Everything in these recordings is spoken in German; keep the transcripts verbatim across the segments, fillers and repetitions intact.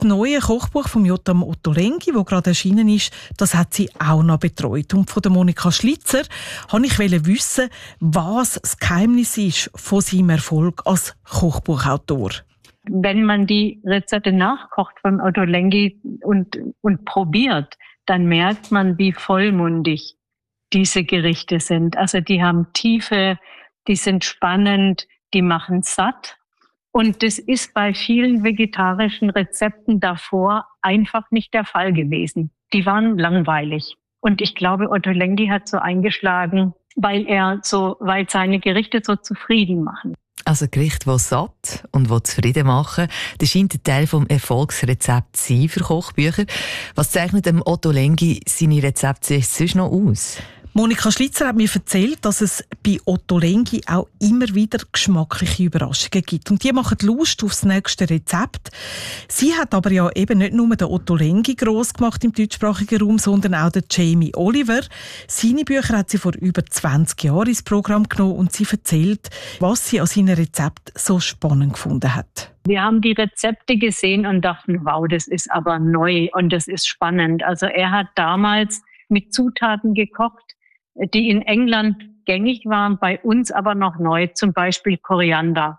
Das neue Kochbuch von Jotam Ottolenghi, das gerade erschienen ist, das hat sie auch noch betreut. Und von der Monika Schlitzer wollte ich wissen, was das Geheimnis ist von seinem Erfolg als Kochbuchautor. Wenn man die Rezepte nachkocht von Ottolenghi und, und probiert, dann merkt man, wie vollmundig diese Gerichte sind. Also die haben Tiefe, die sind spannend, die machen satt. Und das ist bei vielen vegetarischen Rezepten davor einfach nicht der Fall gewesen. Die waren langweilig. Und ich glaube, Ottolenghi hat so eingeschlagen, weil er so, weil seine Gerichte so zufrieden machen. Also Gerichte, die satt und die zufrieden machen, das scheint ein Teil des Erfolgsrezepts zu sein für Kochbücher. Was zeichnet dem Ottolenghi seine Rezepte sonst noch aus? Monika Schlitzer hat mir erzählt, dass es bei Ottolenghi auch immer wieder geschmackliche Überraschungen gibt. Und die machen Lust aufs nächste Rezept. Sie hat aber ja eben nicht nur den Ottolenghi gross gemacht im deutschsprachigen Raum, sondern auch den Jamie Oliver. Seine Bücher hat sie vor über zwanzig Jahren ins Programm genommen und sie erzählt, was sie an seinen Rezepten so spannend gefunden hat. Wir haben die Rezepte gesehen und dachten, wow, das ist aber neu und das ist spannend. Also er hat damals mit Zutaten gekocht, die in England gängig waren, bei uns aber noch neu, zum Beispiel Koriander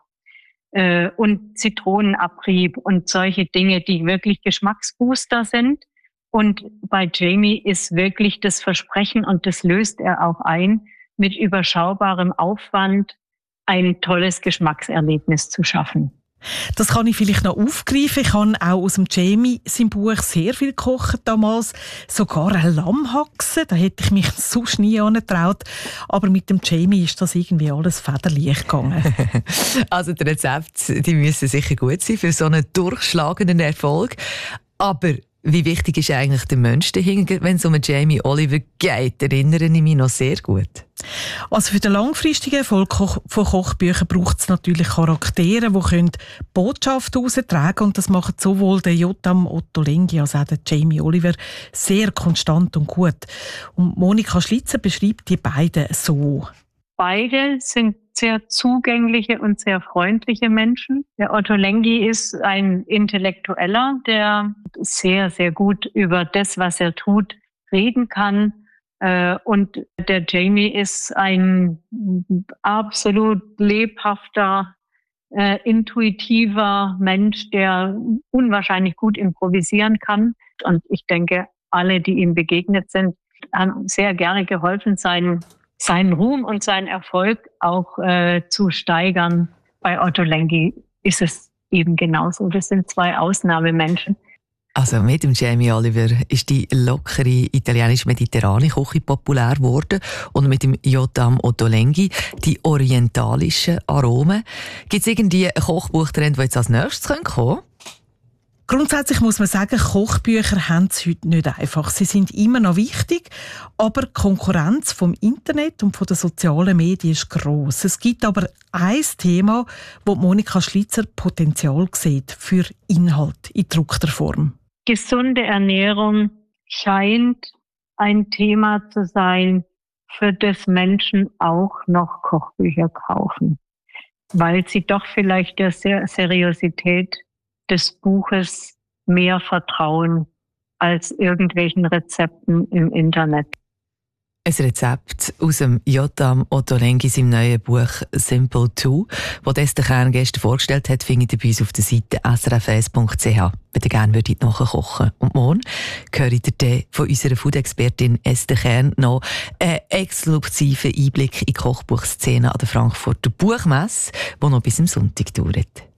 äh, und Zitronenabrieb und solche Dinge, die wirklich Geschmacksbooster sind. Und bei Jamie ist wirklich das Versprechen, und das löst er auch ein, mit überschaubarem Aufwand ein tolles Geschmackserlebnis zu schaffen. Das kann ich vielleicht noch aufgreifen. Ich habe auch aus dem Jamie sein Buch sehr viel gekocht damals. Sogar eine Lammhaxe, da hätte ich mich sonst nie angetraut. Aber mit dem Jamie ist das irgendwie alles federleicht gegangen. Also die Rezepte, die müssen sicher gut sein für so einen durchschlagenden Erfolg. Aber wie wichtig ist eigentlich der Mensch dahinter, wenn es um Jamie Oliver geht? Erinnere ich mich noch sehr gut. Also für den langfristigen Erfolg von Kochbüchern braucht es natürlich Charaktere, die Botschaften austragen können. Und das machen sowohl der Jotam Ottolenghi als auch der Jamie Oliver sehr konstant und gut. Und Monika Schlitzer beschreibt die beiden so. Beide sind sehr zugängliche und sehr freundliche Menschen. Der Ottolenghi ist ein Intellektueller, der sehr, sehr gut über das, was er tut, reden kann. Und der Jamie ist ein absolut lebhafter, intuitiver Mensch, der unwahrscheinlich gut improvisieren kann. Und ich denke, alle, die ihm begegnet sind, haben sehr gerne geholfen, seinen seinen Ruhm und seinen Erfolg auch äh, zu steigern. Bei Ottolenghi ist es eben genauso. Das sind zwei Ausnahmemenschen. Also mit dem Jamie Oliver ist die lockere italienisch-mediterrane Küche populär geworden und mit dem Jotam Ottolenghi die orientalischen Aromen. Gibt es irgendwie einen Kochbuchtrend, der jetzt als nächstes kommen könnte? Grundsätzlich muss man sagen, Kochbücher haben es heute nicht einfach. Sie sind immer noch wichtig, aber die Konkurrenz vom Internet und von den sozialen Medien ist gross. Es gibt aber ein Thema, wo Monika Schlitzer Potenzial sieht für Inhalt in gedruckter Form. Gesunde Ernährung scheint ein Thema zu sein, für das Menschen auch noch Kochbücher kaufen, weil sie doch vielleicht der Ser- Seriosität des Buches mehr vertrauen als irgendwelchen Rezepten im Internet. Ein Rezept aus dem Jotam Ottolenghi im neuen Buch «Simple two», das Esther Kern gestern vorgestellt hat, findet ihr bei uns auf der Seite s r f eins punkt c h, wenn ihr gerne würdet nachkochen. Und morgen hört ihr von unserer Food-Expertin Esther Kern noch einen exklusiven Einblick in die Kochbuchszene an der Frankfurter Buchmesse, die noch bis zum Sonntag dauert.